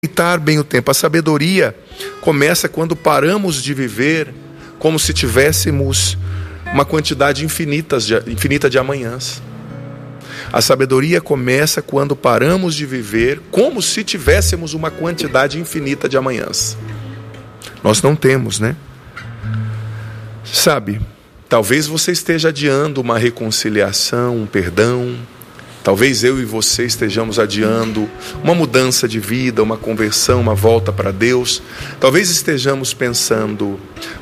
aproveitar bem o tempo. A sabedoria começa quando paramos de viver como se tivéssemos uma quantidade infinita de amanhãs. A sabedoria começa quando paramos de viver como se tivéssemos uma quantidade infinita de amanhãs. Nós não temos, né? Sabe, talvez você esteja adiando uma reconciliação, um perdão. Talvez eu e você estejamos adiando uma mudança de vida, uma conversão, uma volta para Deus. Talvez estejamos pensando,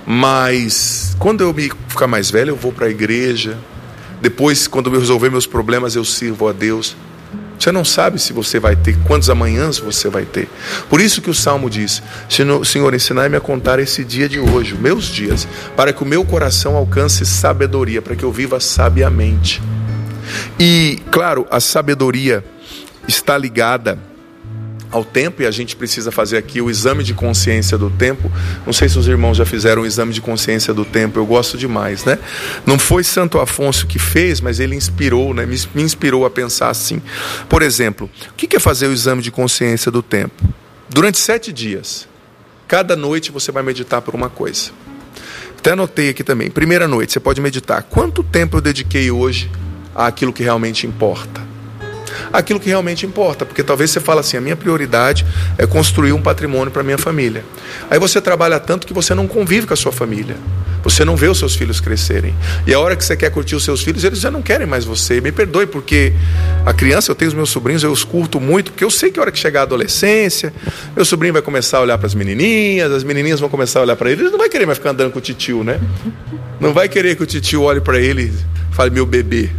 mas quando eu ficar mais velho eu vou para a igreja. Depois, quando eu resolver meus problemas, eu sirvo a Deus. Você não sabe se você vai ter, quantos amanhãs você vai ter. Por isso que o Salmo diz: Senhor, ensinai-me a contar esse dia de hoje, meus dias, para que o meu coração alcance sabedoria, para que eu viva sabiamente. E, claro, a sabedoria está ligada ao tempo, e a gente precisa fazer aqui o exame de consciência do tempo. Não sei se os irmãos já fizeram o exame de consciência do tempo, eu gosto demais, né? Não foi Santo Afonso que fez, mas ele inspirou, né? Me inspirou a pensar assim. Por exemplo, o que é fazer o exame de consciência do tempo? Durante 7 dias, cada noite você vai meditar por uma coisa. Até anotei aqui também. Primeira noite, você pode meditar: quanto tempo eu dediquei hoje àquilo que realmente importa? Aquilo que realmente importa, porque talvez você fale assim: a minha prioridade é construir um patrimônio para minha família. Aí você trabalha tanto que você não convive com a sua família, você não vê os seus filhos crescerem, e a hora que você quer curtir os seus filhos, eles já não querem mais você. Me perdoe, porque a criança, eu tenho os meus sobrinhos, eu os curto muito, porque eu sei que a hora que chegar a adolescência, meu sobrinho vai começar a olhar para as menininhas vão começar a olhar para ele. Ele não vai querer mais ficar andando com o titio, né? Não vai querer que o titio olhe para ele e fale: meu bebê.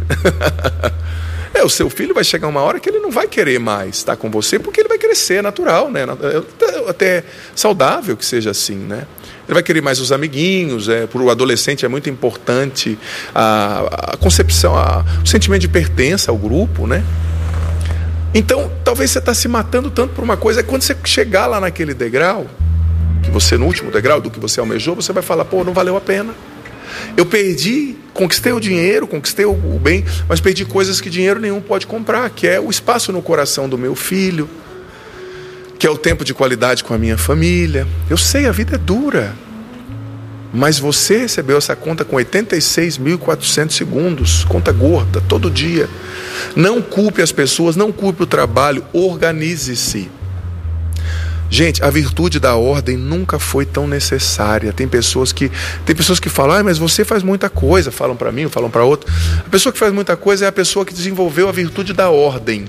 O seu filho vai chegar uma hora que ele não vai querer mais estar com você, porque ele vai crescer, é natural, né? Até saudável que seja assim, né? Ele vai querer mais os amiguinhos. Para o adolescente é muito importante a concepção, o sentimento de pertença ao grupo, né? Então, talvez você está se matando tanto por uma coisa, quando você chegar lá naquele degrau, que você, no último degrau do que você almejou, você vai falar: pô, não valeu a pena. Eu perdi, conquistei o dinheiro, conquistei o bem, mas perdi coisas que dinheiro nenhum pode comprar, que é o espaço no coração do meu filho, que é o tempo de qualidade com a minha família. Eu sei, a vida é dura, mas você recebeu essa conta com 86.400 segundos, conta gorda, todo dia. Não culpe as pessoas, não culpe o trabalho, organize-se. Gente, a virtude da ordem nunca foi tão necessária. Tem pessoas que falam: mas você faz muita coisa. Falam para mim, falam para outro. A pessoa que faz muita coisa é a pessoa que desenvolveu a virtude da ordem.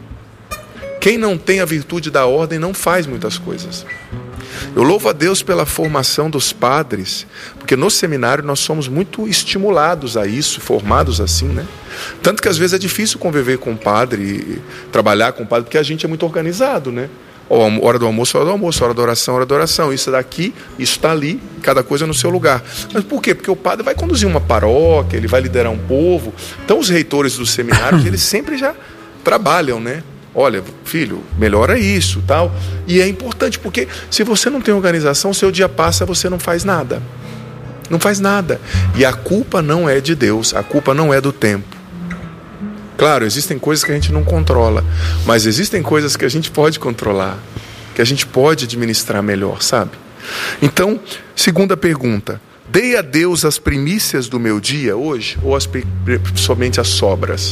Quem não tem a virtude da ordem não faz muitas coisas. Eu louvo a Deus pela formação dos padres, porque no seminário nós somos muito estimulados a isso, formados assim, né? Tanto que às vezes é difícil conviver com o padre, trabalhar com o padre, porque a gente é muito organizado, né? Hora do almoço, hora da oração. Isso daqui, isso está ali, cada coisa no seu lugar. Mas por quê? Porque o padre vai conduzir uma paróquia, ele vai liderar um povo. Então os reitores dos seminários, eles sempre já trabalham, né? Olha, filho, melhora isso, tal. E é importante, porque se você não tem organização, seu dia passa, você não faz nada. Não faz nada. E a culpa não é de Deus, a culpa não é do tempo. Claro, existem coisas que a gente não controla, mas existem coisas que a gente pode controlar, que a gente pode administrar melhor, sabe? Então, segunda pergunta: dei a Deus as primícias do meu dia hoje, ou somente as sobras?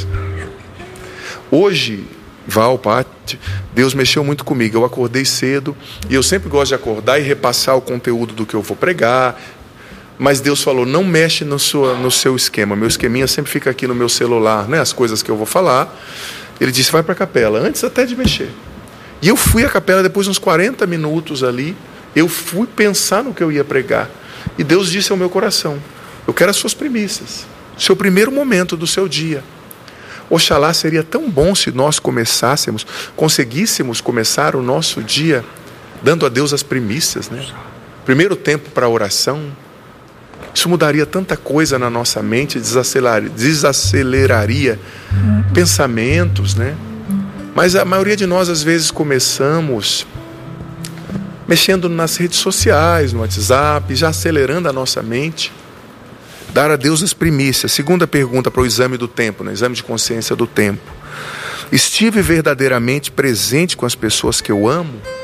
Hoje, Val, Pati, Deus mexeu muito comigo. Eu acordei cedo, e eu sempre gosto de acordar e repassar o conteúdo do que eu vou pregar. Mas Deus falou: não mexe no seu esquema. Meu esqueminha sempre fica aqui no meu celular, né? As coisas que eu vou falar. Ele disse: vai para a capela, antes até de mexer. E eu fui à capela, depois de uns 40 minutos ali, eu fui pensar no que eu ia pregar. E Deus disse ao meu coração: eu quero as suas primícias, seu primeiro momento do seu dia. Oxalá seria tão bom se nós conseguíssemos começar o nosso dia dando a Deus as primícias, né? Primeiro tempo para a oração. Isso mudaria tanta coisa na nossa mente, desaceleraria pensamentos, né? Mas a maioria de nós, às vezes, começamos mexendo nas redes sociais, no WhatsApp, já acelerando a nossa mente. Dar a Deus as primícias. Segunda pergunta para o exame do tempo, né? Exame de consciência do tempo. Estive verdadeiramente presente com as pessoas que eu amo?